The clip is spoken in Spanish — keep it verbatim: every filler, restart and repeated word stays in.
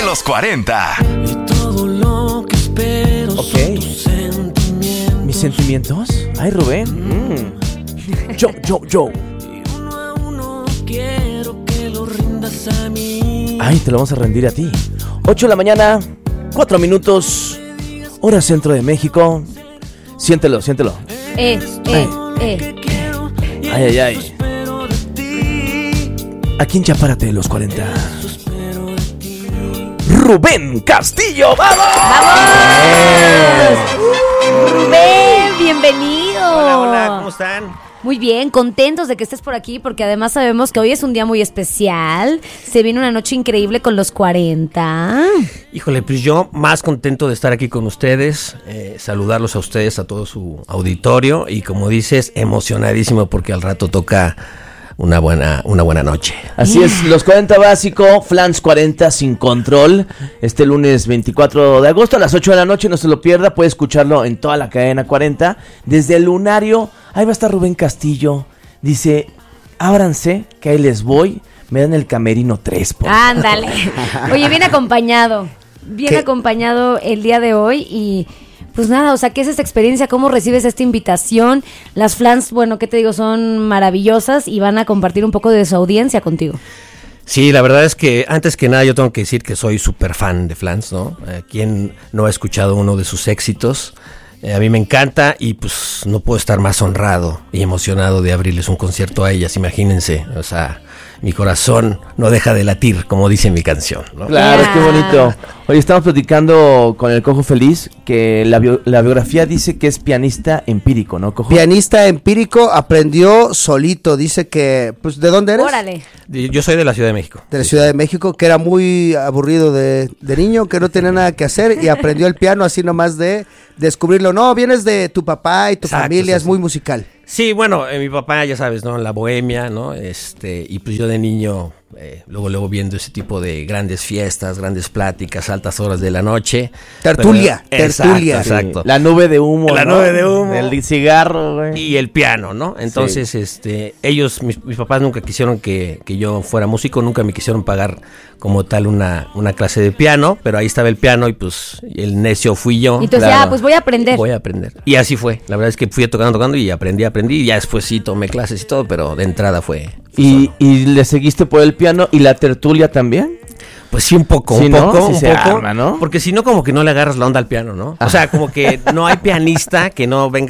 los cuarenta. Y todo lo que espero Ok. son tus sentimientos. ¿Mis sentimientos? Ay, Rubén. Mm. Yo, yo, yo. Y uno a uno quiero que lo rindas a mí. Ay, te lo vamos a rendir a ti. ocho de la mañana, cuatro minutos. Hora centro de México. Siéntelo, siéntelo. Eh, eh, eh. Ay, ay, ay. Aquí en Chapárate de los cuarenta. Rubén Castillo, ¡vamos! ¡Vamos! Rubén, bienvenido. Hola, hola, ¿cómo están? Muy bien, contentos de que estés por aquí porque además sabemos que hoy es un día muy especial. Se viene una noche increíble con los cuarenta. Híjole, pues yo más contento de estar aquí con ustedes, eh, saludarlos a ustedes, a todo su auditorio y como dices, emocionadísimo porque al rato toca una buena, una buena noche. Así es, los cuarenta básico, Flans cuarenta sin control. Este lunes veinticuatro de agosto a las ocho de la noche, no se lo pierda, puede escucharlo en toda la cadena cuarenta. Desde el Lunario, ahí va a estar Rubén Castillo. Dice, ábranse, que ahí les voy. Me dan el camerino tres. Por Ándale. Oye, bien acompañado. Bien ¿Qué? acompañado el día de hoy y pues nada, o sea, ¿qué es esta experiencia? ¿Cómo recibes esta invitación? Las Flans, bueno, ¿qué te digo? Son maravillosas y van a compartir un poco de su audiencia contigo. Sí, la verdad es que antes que nada yo tengo que decir que soy súper fan de Flans, ¿no? Eh, ¿Quién no ha escuchado uno de sus éxitos? Eh, a mí me encanta y pues no puedo estar más honrado y emocionado de abrirles un concierto a ellas, imagínense, o sea, mi corazón no deja de latir, como dice mi canción, ¿no? Claro, Ya. qué bonito. Hoy estamos platicando con el Cojo Feliz que la, bio- la biografía dice que es pianista empírico, ¿no, Cojo? Pianista empírico, aprendió solito, dice que, pues, ¿de dónde eres? Órale. Yo soy de la Ciudad de México. De la Ciudad de México, que era muy aburrido de, de niño, que no tenía nada que hacer y aprendió el piano así nomás de descubrirlo. No, vienes de tu papá y tu Exacto, familia, sí, es sí. muy musical. Sí, bueno, eh, mi papá, ya sabes, ¿no? La bohemia, ¿no? Este, y pues yo de niño, eh, luego, luego viendo ese tipo de grandes fiestas, grandes pláticas, altas horas de la noche. Tertulia, Pero- tertulia. Exacto, exacto. La nube de humo, La ¿no? nube de humo. El cigarro, güey. Y el piano, ¿no? Entonces, este, ellos, mis, mis papás nunca quisieron que, que yo fuera músico, nunca me quisieron pagar como tal una, una clase de piano, pero ahí estaba el piano y pues el necio fui yo. Y entonces, claro. ah, pues voy a aprender. Voy a aprender. Y así fue. La verdad es que fui tocando, tocando y aprendí, aprendí. Y ya después sí tomé clases y todo, pero de entrada fue. fue ¿Y, solo. y le seguiste por el piano y la tertulia también? Pues sí, un poco, Sí, un ¿no? poco, Sí un se poco. arma, ¿no? Porque si no, como que no le agarras la onda al piano, ¿no? O sea, como que no hay pianista que no venga